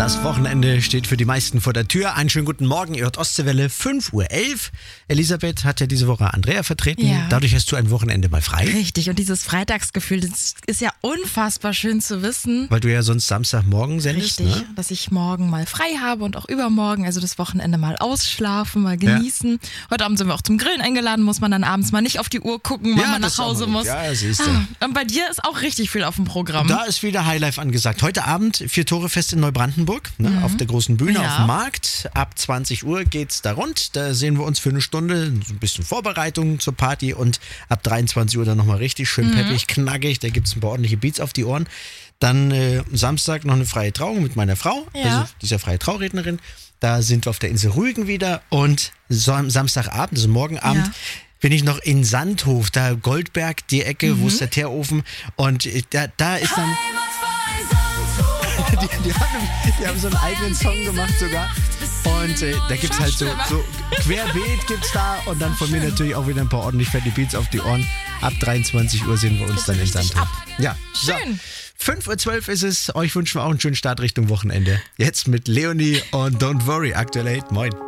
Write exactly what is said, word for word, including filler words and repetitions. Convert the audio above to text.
Das Wochenende steht für die meisten vor der Tür. Einen schönen guten Morgen, ihr hört Ostseewelle, fünf Uhr elf. Elisabeth hat ja diese Woche Andrea vertreten. Ja. Dadurch hast du ein Wochenende mal frei. Richtig, und dieses Freitagsgefühl, das ist ja unfassbar schön zu wissen. Weil du ja sonst Samstagmorgen sendest, Richtig, ne? dass ich morgen mal frei habe und auch übermorgen, also das Wochenende mal ausschlafen, mal genießen. Ja. Heute Abend sind wir auch zum Grillen eingeladen, muss man dann abends mal nicht auf die Uhr gucken, wann Ja, man das nach ist auch Hause mal gut. muss. Ja, siehst du. Ah, und bei dir ist auch richtig viel auf dem Programm. Da ist wieder Highlife angesagt. Heute Abend Vier-Tore-Fest in Neubrandenburg, ne, Mhm. auf der großen Bühne, Ja. auf dem Markt. Ab zwanzig Uhr geht's da rund. Da sehen wir uns für eine Stunde, so ein bisschen Vorbereitung zur Party und ab dreiundzwanzig Uhr dann nochmal richtig schön peppig, knackig. Da gibt's ein paar ordentliche Beats auf die Ohren. Dann äh, Samstag noch eine freie Trauung mit meiner Frau, Ja. also dieser freie Traurednerin. Da sind wir auf der Insel Rügen wieder und so am Samstagabend, also morgen Abend, Ja. bin ich noch in Sandhof, da Goldberg, die Ecke, wo ist der Teerofen und äh, da, da ist dann... Die, die, haben, die haben so einen eigenen Song gemacht sogar. Und äh, da gibt's halt so, so querbeet gibt's da und dann von mir natürlich auch wieder ein paar ordentlich fette Beats auf die Ohren. Ab dreiundzwanzig Uhr sehen wir uns dann in Sandhof. Ja, so. Schön. fünf Uhr zwölf ist es. Euch wünschen wir auch einen schönen Start Richtung Wochenende. Jetzt mit Leonie und Don't Worry, aktuell Hate. Moin.